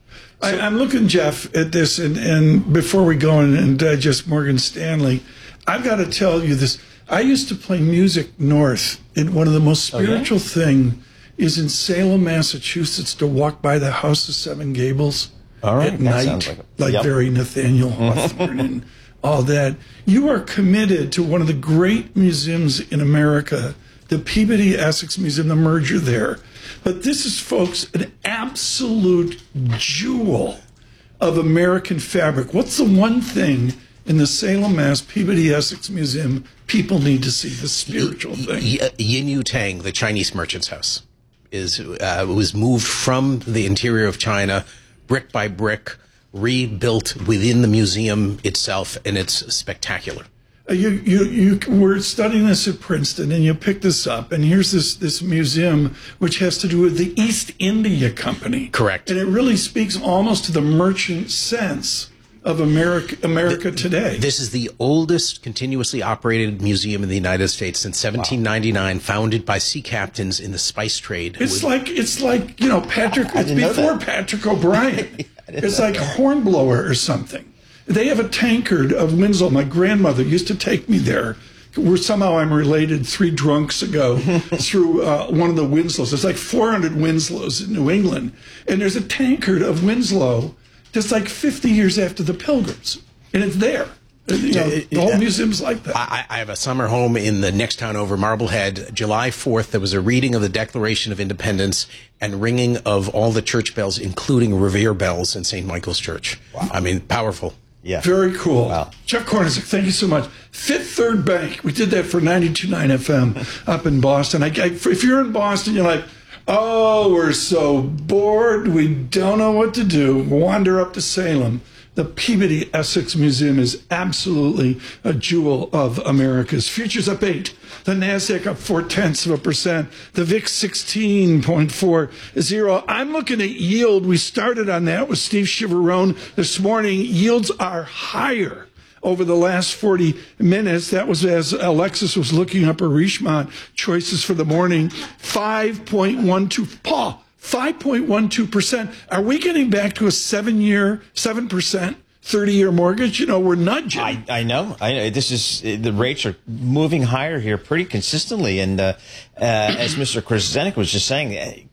I, I'm looking, Jeff, at this, and, and before we go and, and digest Morgan Stanley, I've got to tell you this. I used to play music north, and one of the most spiritual okay. thing is in Salem, Massachusetts, to walk by the House of Seven Gables all right. at night, like, like yep. very Nathaniel Hawthorne and all that. You are committed to one of the great museums in America, the Peabody Essex Museum, the merger there. But this is, folks, an absolute jewel of American fabric. What's the one thing in the Salem, Mass. Peabody Essex Museum people need to see, the spiritual thing? Yin Yu Tang, the Chinese merchant's house, is uh, was moved from the interior of China, brick by brick, rebuilt within the museum itself, and it's spectacular. Uh, you, you, you were studying this at Princeton, and you picked this up, and here's this, this museum which has to do with the East India Company. Correct. And it really speaks almost to the merchant sense of America, America the, today. This is the oldest continuously operated museum in the United States since seventeen ninety-nine, wow. founded by sea captains in the spice trade. It's like it's like you know Patrick. It's before Patrick O'Brien. It's like Hornblower or something. They have a tankard of Winslow. My grandmother used to take me there. We're somehow I'm related three drunks ago through uh, one of the Winslows. There's like four hundred Winslows in New England, and there's a tankard of Winslow just like fifty years after the Pilgrims, and it's there. You know, the whole museum's like that. I, I have a summer home in the next town over, Marblehead. July fourth, there was a reading of the Declaration of Independence and ringing of all the church bells, including Revere bells in Saint Michael's Church. Wow. I mean, powerful. Yeah. Very cool. Wow. Chuck Kornacek, thank you so much. Fifth Third Bank. We did that for ninety-two point nine F M up in Boston. I, I, if you're in Boston, you're like, oh, we're so bored. We don't know what to do. Wander up to Salem. The Peabody Essex Museum is absolutely a jewel of America's. Futures up eight. The NASDAQ up four-tenths of a percent. The V I X sixteen point four zero. I'm looking at yield. We started on that with Steve Chivarone this morning. Yields are higher over the last forty minutes. That was as Alexis was looking up her Richemont choices for the morning. five point one two. Paul, five point one two percent. Are we getting back to a seven-year, seven percent, thirty-year mortgage? You know, we're nudging. I, I know. I know. This is, the rates are moving higher here pretty consistently. And uh, uh, as Mister Krasanik was just saying,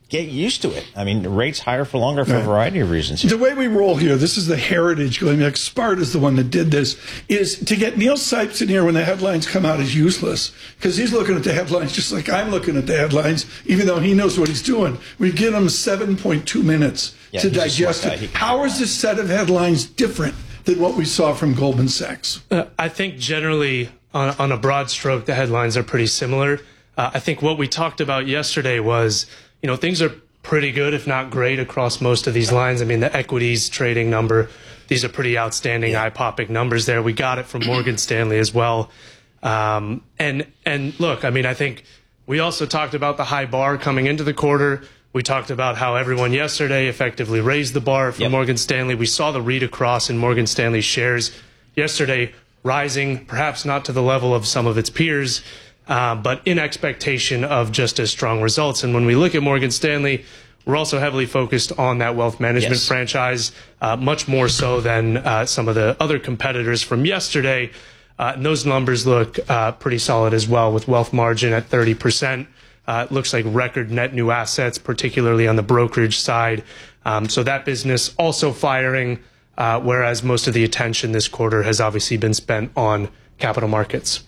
get used to it. I mean, rates higher for longer for a variety of reasons. The way we roll here, this is the heritage going back. Sparta's the one that did this, is to get Neil Sipes in here when the headlines come out is useless, because he's looking at the headlines just like I'm looking at the headlines, even though he knows what he's doing. We give him seven point two minutes Yeah, to he's a digest smart it. guy. He- How is this set of headlines different than what we saw from Goldman Sachs? Uh, I think generally, on, on a broad stroke, the headlines are pretty similar. Uh, I think what we talked about yesterday was, you know, things are pretty good, if not great, across most of these lines. I mean, the equities trading number, these are pretty outstanding, eye-popping numbers there. We got it from Morgan Stanley as well. Um, and and look, I mean, I think we also talked about the high bar coming into the quarter. We talked about how everyone yesterday effectively raised the bar for Yep. Morgan Stanley. We saw the read across in Morgan Stanley shares yesterday rising, perhaps not to the level of some of its peers, uh, but in expectation of just as strong results. And when we look at Morgan Stanley, we're also heavily focused on that wealth management Yes. franchise, uh, much more so than uh, some of the other competitors from yesterday. Uh, and those numbers look uh, pretty solid as well, with wealth margin at thirty percent. Uh, it looks like record net new assets, particularly on the brokerage side. Um, so that business also firing, uh, whereas most of the attention this quarter has obviously been spent on capital markets.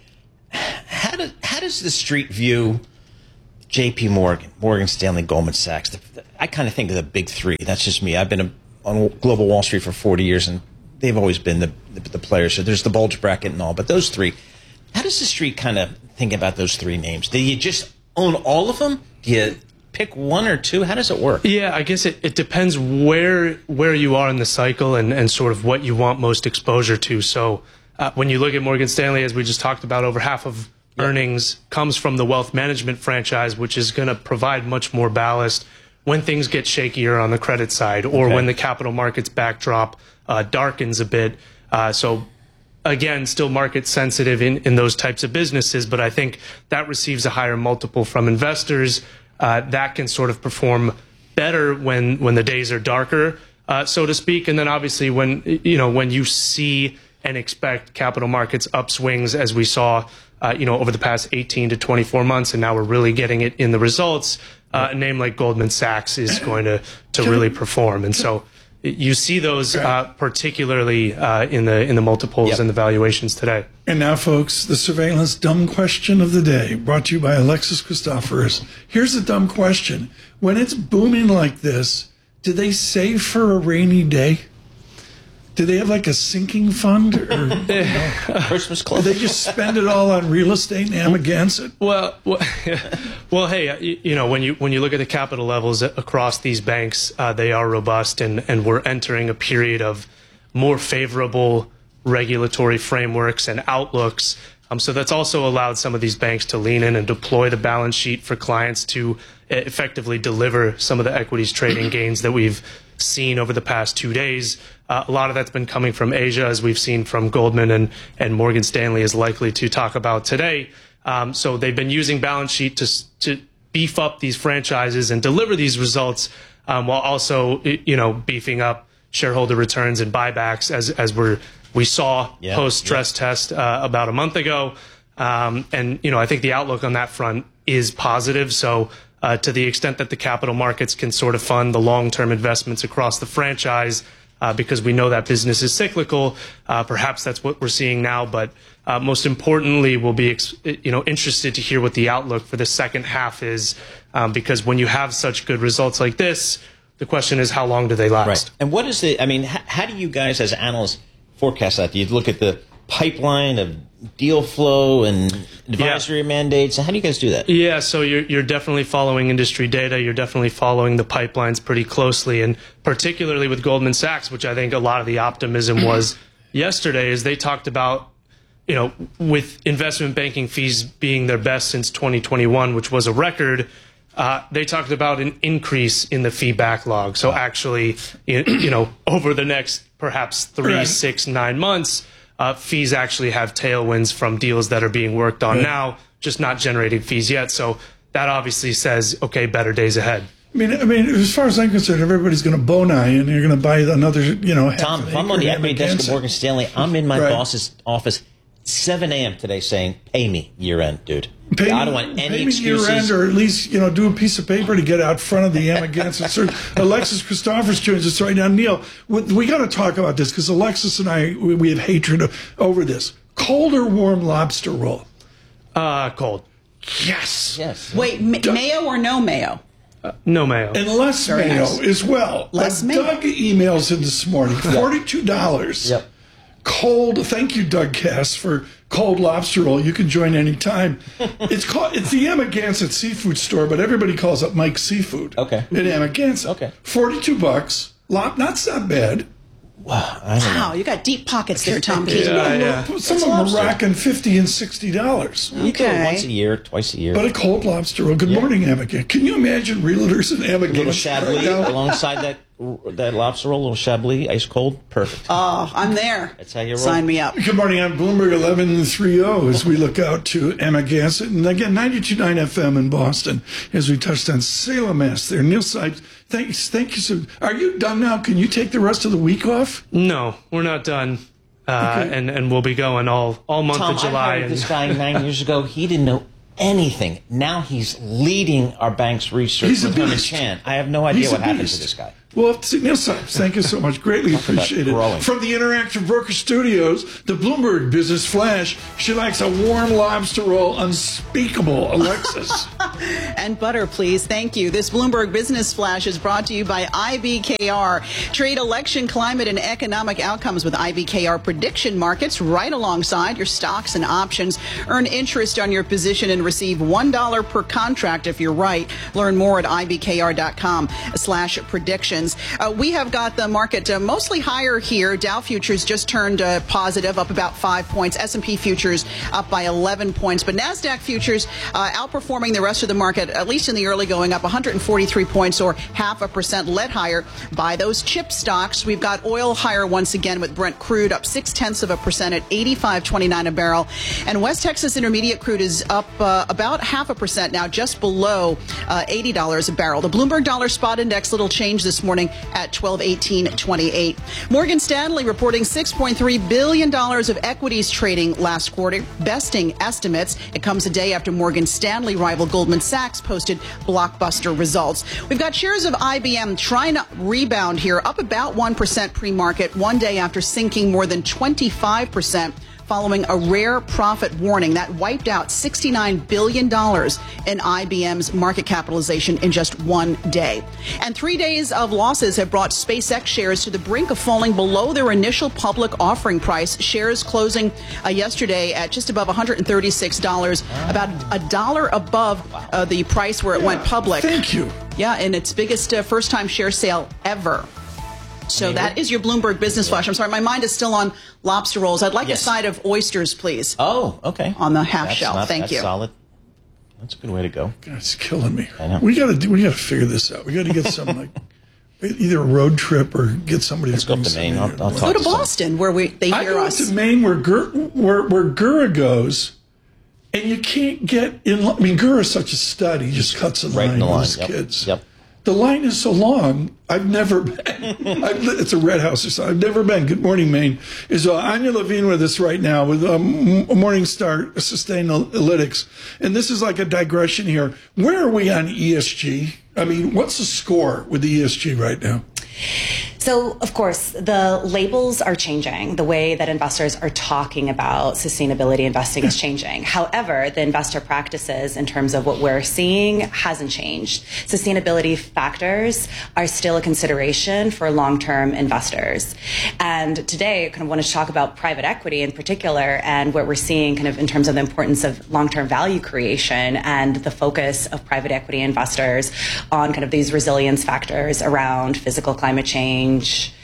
How, do, how does the street view J P Morgan, Morgan Stanley, Goldman Sachs? The, the, I kind of think of the big three. That's just me. I've been a, on global Wall Street for forty years, and they've always been the, the, the players. So there's the bulge bracket and all. But those three, how does the street kind of think about those three names? Do you just own all of them? Do you pick one or two? How does it work? Yeah, I guess it, it depends where where you are in the cycle and, and sort of what you want most exposure to. So uh, when you look at Morgan Stanley, as we just talked about, over half of earnings comes from the wealth management franchise, which is going to provide much more ballast when things get shakier on the credit side or Okay. when the capital markets backdrop uh, darkens a bit. Uh, so again, still market sensitive in, in those types of businesses, but I think that receives a higher multiple from investors. Uh, that can sort of perform better when, when the days are darker, uh, so to speak. And then obviously when, you know, when you see and expect capital markets upswings, as we saw, uh, you know, over the past eighteen to twenty-four months, and now we're really getting it in the results, uh, a name like Goldman Sachs is going to, to really perform. And so you see those uh, particularly uh, in the in the multiples Yep. and the valuations today. And now, folks, the surveillance dumb question of the day, brought to you by Alexis Christoforous. Here's a dumb question. When it's booming like this, do they save for a rainy day? Do they have like a sinking fund? Or, you know, Christmas do club? they just spend it all on real estate and Amagansett? Well, well, well, hey, uh, you, you know, when you when you look at the capital levels across these banks, uh, they are robust, and and we're entering a period of more favorable regulatory frameworks and outlooks. Um, so that's also allowed some of these banks to lean in and deploy the balance sheet for clients to effectively deliver some of the equities trading gains that we've seen over the past two days. Uh, a lot of that's been coming from Asia, as we've seen from Goldman, and, and Morgan Stanley is likely to talk about today. Um, so they've been using balance sheet to, to beef up these franchises and deliver these results, um, while also, you know, beefing up shareholder returns and buybacks, as as we're we saw Yeah, post stress test uh, about a month ago. Um, and you know, I think the outlook on that front is positive. So uh, to the extent that the capital markets can sort of fund the long-term investments across the franchise, uh, because we know that business is cyclical, uh, perhaps that's what we're seeing now. But uh, most importantly, we'll be ex- you know interested to hear what the outlook for the second half is, um, because when you have such good results like this, the question is, how long do they last? Right. And what is the, I mean, how, how do you guys as analysts forecast that? Do you look at the pipeline of deal flow and advisory yeah. mandates? How do you guys do that? Yeah, so you're, you're definitely following industry data. You're definitely following the pipelines pretty closely. And particularly with Goldman Sachs, which I think a lot of the optimism was yesterday, is they talked about, you know, with investment banking fees being their best since twenty twenty-one, which was a record, Uh, they talked about an increase in the fee backlog. So actually, you, you know, over the next perhaps three, right. six, nine months, uh, fees actually have tailwinds from deals that are being worked on right. now, just not generating fees yet. So that obviously says, okay, better days ahead. I mean, I mean, as far as I'm concerned, everybody's going to bonai, and you're going to buy another, you know. Tom, if I'm on the equity desk of Morgan Stanley, I'm in my right. boss's office seven a.m. today saying, pay me year end, dude. Pay I me, don't want any pay me year excuses. end, or at least, you know, do a piece of paper to get out front of the Amagansett search. Alexis Christophers joins us right now. Neil, we, we got to talk about this because Alexis and I, we, we have hatred over this. Cold or warm lobster roll? Uh, cold. Yes. Yes. Wait, ma- mayo or no mayo? Uh, no mayo. And less Very mayo nice. as well. Less But mayo. Doug emails in this morning, forty-two dollars. Yep. Cold. Thank you, Doug Cass, for cold lobster roll. You can join anytime. It's called. It's the Amagansett Seafood Store, but everybody calls it Mike's Seafood. Okay. In Amagansett. Okay. Forty-two bucks. Lot. Not that bad. Wow. I don't Wow, know. you got deep pockets there, Tom Keaton. Yeah, yeah. Some It's of them lobster. are rocking fifty and sixty dollars. You do it Okay. once a year, twice a year. But a cold lobster roll. Good morning, Amagansett. Can you imagine realtors in a little Amagansett Chablis right now? alongside that that lobster roll, a little Chablis, ice cold, perfect. Oh, I'm there. That's how you roll. Sign me up. Good morning. I'm Bloomberg eleven thirty as we look out to Amagansett. And again, ninety-two point nine F M in Boston as we touched on Salem Mass there. Neil Sipes, thanks. Thank you. So, are you done now? Can you take the rest of the week off? No, we're not done. Uh, Okay. and, and we'll be going all, all month Tom, of July. I hired and, this guy nine years ago. He didn't know anything. Now he's leading our bank's research He's a with Herman beast. Chan. I have no idea He's what a happened beast. to this guy. Well, Neil Sipes, thank you so much. Greatly Talk about appreciate it. growing. From the Interactive Broker Studios, the Bloomberg Business Flash. She likes a warm lobster roll, unspeakable. Alexis. And butter, please. Thank you. This Bloomberg Business Flash is brought to you by I B K R. Trade election, climate, and economic outcomes with I B K R prediction markets right alongside your stocks and options. Earn interest on your position and receive one dollar per contract if you're right. Learn more at I B K R dot com slash predictions. Uh, we have got the market uh, mostly higher here. Dow futures just turned uh, positive, up about five points. S and P futures up by eleven points. But NASDAQ futures uh, outperforming the rest of the market, at least in the early going, up one hundred forty-three points or half a percent, led higher by those chip stocks. We've got oil higher once again with Brent crude up six tenths of a percent at eighty-five twenty-nine a barrel. And West Texas Intermediate crude is up uh, about half a percent now, just below uh, eighty dollars a barrel. The Bloomberg Dollar Spot Index, little change this morning at twelve eighteen twenty-eight. Morgan Stanley reporting six point three billion dollars of equities trading last quarter, besting estimates. It comes a day after Morgan Stanley rival Goldman Sachs posted blockbuster results. We've got shares of I B M trying to rebound here, up about one percent pre-market, one day after sinking more than twenty-five percent. Following a rare profit warning that wiped out sixty-nine billion dollars in I B M's market capitalization in just one day. And three days of losses have brought SpaceX shares to the brink of falling below their initial public offering price. Shares closing uh, yesterday at just above one hundred thirty-six dollars, about a dollar above uh, the price where it went public. Thank you. Yeah, and its biggest uh, first-time share sale ever. So that is your Bloomberg Business Flash. I'm sorry, my mind is still on lobster rolls. I'd like Yes. a side of oysters, please. Oh, okay. On the half That's shell. not- Thank that's you. solid. That's a good way to go. God, it's killing me. I know. We got to do. We got to figure this out. We got to get some like either a road trip or get somebody. Let's to go up bring to Maine. somebody I'll, in. I'll Go talk to to some- Boston, where we they I hear go us. to Maine where Gur, where where Gura goes, and you can't get in. I mean, Gura's such a stud. He just cuts a Right line in the with line. his Yep. kids. Yep. The line is so long. I've never been. I've, li- it's a red house or something. I've never been. Good morning, Maine. Is uh, Anya Levine with us right now with um, Morningstar Sustainalytics, and this is like a digression here. Where are we on E S G? I mean, what's the score with the E S G right now? So, of course, the labels are changing. The way that investors are talking about sustainability investing is changing. However, the investor practices in terms of what we're seeing hasn't changed. Sustainability factors are still a consideration for long-term investors. And today, I kind of want to talk about private equity in particular and what we're seeing kind of in terms of the importance of long-term value creation and the focus of private equity investors on kind of these resilience factors around physical climate change.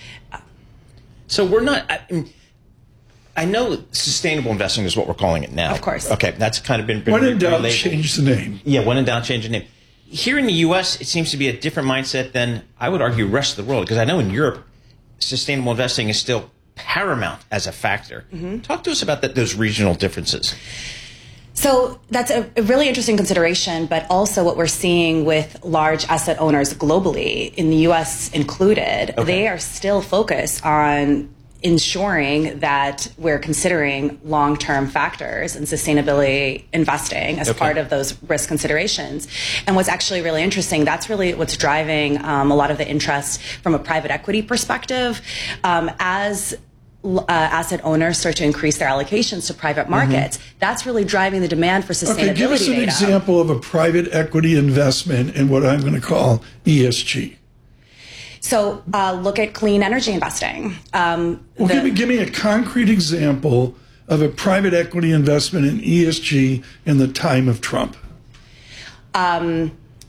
So we're not. I, I know sustainable investing is what we're calling it now. Of course. Okay, that's kind of been. been When in doubt, relabeled. change the name. Yeah, when in doubt, change the name. Here in the U S, it seems to be a different mindset than I would argue rest of the world. Because I know in Europe, sustainable investing is still paramount as a factor. Mm-hmm. Talk to us about that, those regional differences. So that's a, a really interesting consideration, but also what we're seeing with large asset owners globally, in the U S included, Okay. they are still focused on ensuring that we're considering long-term factors and sustainability investing as Okay. part of those risk considerations. And what's actually really interesting, that's really what's driving um, a lot of the interest from a private equity perspective. Um, as uh, asset owners start to increase their allocations to private markets, mm-hmm. that's really driving the demand for sustainability Okay, give us an data. example of a private equity investment in what I'm going to call E S G. So uh, look at clean energy investing. Um, well, the, give me, give me a concrete example of a private equity investment in E S G in the time of Trump. Um,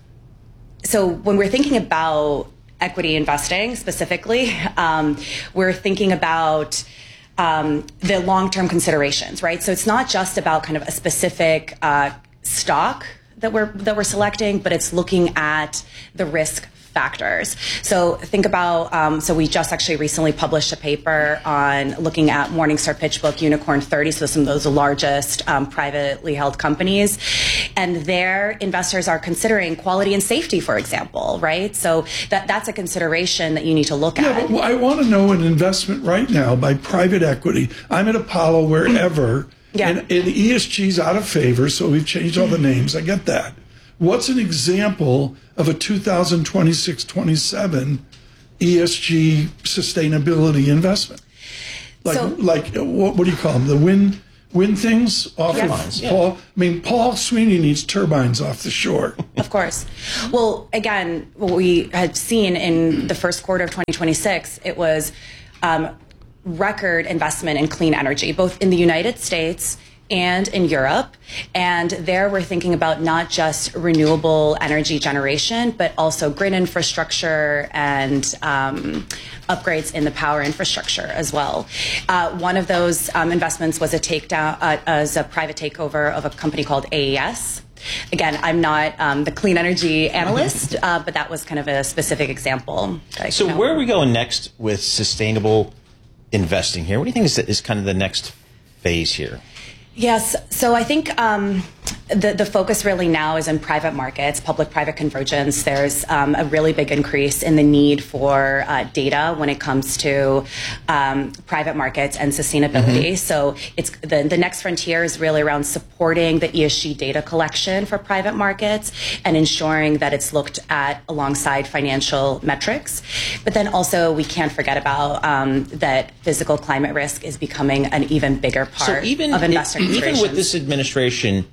so when we're thinking about equity investing specifically, um, we're thinking about um, the long-term considerations, right? So it's not just about kind of a specific uh, stock that we're that we're selecting, but it's looking at the risk factors. So think about, um, so we just actually recently published a paper on looking at Morningstar PitchBook Unicorn thirty, so some of those largest um, privately held companies. And their investors are considering quality and safety, for example, right? So that that's a consideration that you need to look yeah, at. But I want to know an investment right now by private equity. I'm at Apollo, wherever, yeah. and, and E S G's out of favor, so we've changed all the names. I get that. What's an example of a two thousand twenty-six twenty-seven E S G sustainability investment? Like, So- like what, what do you call them? The wind wind things off Yeah. of Paul? I mean, Paul Sweeney needs turbines off the shore. Of course. Well, again, what we had seen in the first quarter of twenty twenty-six, it was um, record investment in clean energy, both in the United States and in Europe. And there we're thinking about not just renewable energy generation, but also grid infrastructure and um, upgrades in the power infrastructure as well. Uh, one of those um, investments was a takedown, uh, as a private takeover of a company called A E S. Again, I'm not um, the clean energy analyst, uh, but that was kind of a specific example. that I So can where help. are we going next with sustainable investing here? What do you think is, is kind of the next phase here? Yes. So I think um, the, the focus really now is in private markets, public-private convergence. There's um, a really big increase in the need for uh, data when it comes to um, private markets and sustainability. Mm-hmm. So it's the, the next frontier is really around supporting the E S G data collection for private markets and ensuring that it's looked at alongside financial metrics. But then also we can't forget about um, that physical climate risk is becoming an even bigger part so even, of investor it, even with this administration,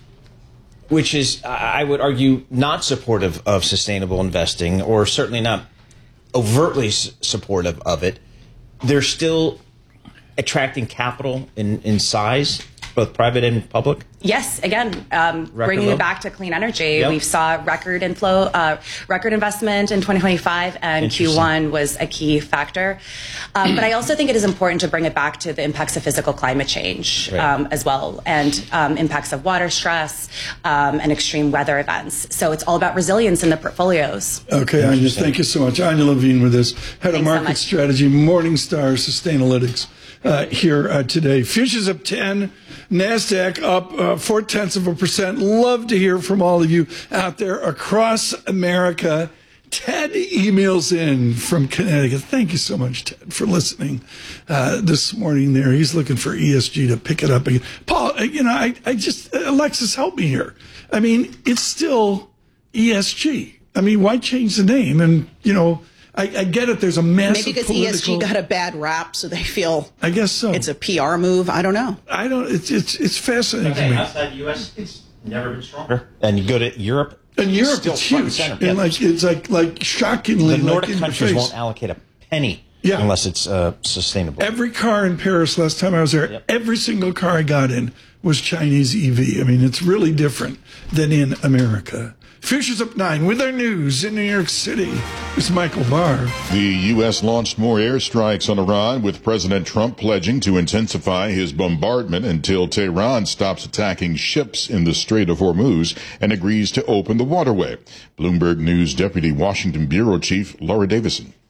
which is, I would argue, not supportive of sustainable investing, or certainly not overtly s- supportive of it, they're still attracting capital in, in size, both private and public? Yes, again, um, bringing low? it back to clean energy. Yep. We saw record inflow, uh, record investment in twenty twenty-five, and Q one was a key factor. Um, but I also think it is important to bring it back to the impacts of physical climate change Right. um, as well, and um, impacts of water stress um, and extreme weather events. So it's all about resilience in the portfolios. Okay, Anya, thank you so much. Anya Levine with us, Head of Thanks so Market much. Strategy, Morningstar Sustainalytics, uh, here uh, today. Futures up ten, NASDAQ up uh, four-tenths of a percent. Love to hear from all of you out there across America. Ted emails in from Connecticut. Thank you so much, Ted, for listening uh, this morning there. He's looking for E S G to pick it up again. Paul, uh, you know, I, I just, Alexis, help me here. I mean, it's still E S G. I mean, why change the name? And, you know, I, I get it. There's a massive Maybe because political, E S G got a bad rap, so they feel I guess so. it's a P R move. I don't know. I don't, it's, it's, it's fascinating to me. outside the U S, it's never been stronger. And you go to Europe, In Europe, still it's front and huge. center. And Yeah. like, it's like, like shockingly, The Nordic like in countries your face. won't allocate a penny Yeah. unless it's uh, sustainable. Every car in Paris last time I was there, Yep. every single car I got in was Chinese E V. I mean, it's really different than in America. Futures up nine with our news in New York City. It's Michael Barr. The U S launched more airstrikes on Iran, with President Trump pledging to intensify his bombardment until Tehran stops attacking ships in the Strait of Hormuz and agrees to open the waterway. Bloomberg News Deputy Washington Bureau Chief Laura Davison.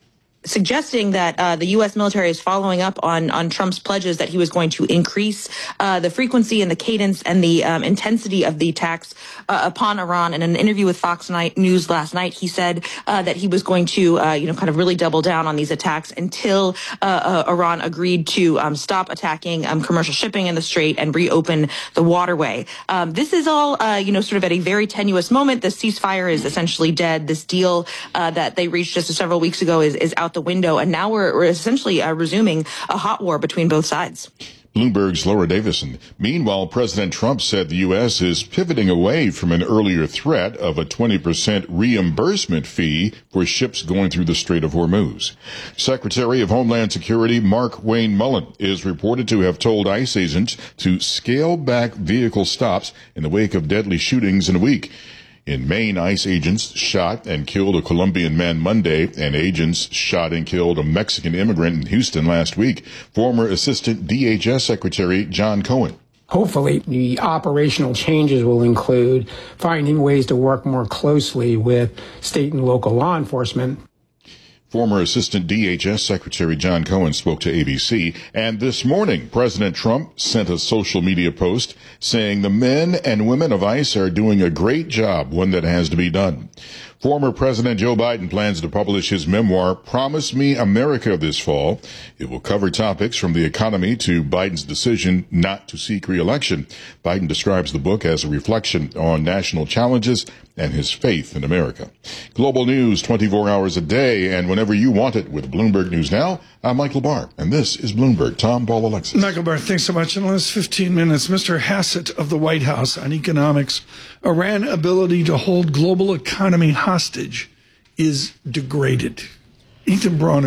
suggesting that uh, the U S military is following up on on Trump's pledges that he was going to increase uh, the frequency and the cadence and the um, intensity of the attacks uh, upon Iran. In an interview with Fox News last night, he said uh, that he was going to, uh, you know, kind of really double down on these attacks until uh, uh, Iran agreed to um, stop attacking um, commercial shipping in the Strait and reopen the waterway. Um, this is all, uh, you know, sort of at a very tenuous moment. The ceasefire is essentially dead. This deal uh, that they reached just several weeks ago is, is out the window, and now we're, we're essentially uh, resuming a hot war between both sides. Bloomberg's Laura Davison. Meanwhile, President Trump said the U S is pivoting away from an earlier threat of a twenty percent reimbursement fee for ships going through the Strait of Hormuz. Secretary of Homeland Security Mark Wayne Mullen is reported to have told ICE agents to scale back vehicle stops in the wake of deadly shootings in a week. In Maine, ICE agents shot and killed a Colombian man Monday, and agents shot and killed a Mexican immigrant in Houston last week. Former Assistant D H S Secretary John Cohen. Hopefully, the operational changes will include finding ways to work more closely with state and local law enforcement. Former Assistant D H S Secretary John Cohen spoke to A B C, and this morning, President Trump sent a social media post saying the men and women of ICE are doing a great job, one that has to be done. Former President Joe Biden plans to publish his memoir, Promise Me America, this fall. It will cover topics from the economy to Biden's decision not to seek re-election. Biden describes the book as a reflection on national challenges and his faith in America. Global news twenty-four hours a day and whenever you want it with Bloomberg News Now. I'm Michael Barr, and this is Bloomberg. Tom, Paul, Alexis. Michael Barr, thanks so much. In the last fifteen minutes, Mister Hassett of the White House on economics, Iran's ability to hold global economy hostage is degraded. Ethan Braun